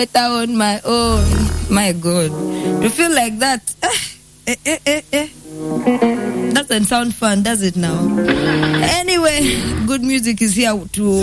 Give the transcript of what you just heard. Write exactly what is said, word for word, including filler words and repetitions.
better on my own. My God. You feel like that? Eh, eh, eh, eh. Doesn't sound fun, does it now? Anyway, good music is here to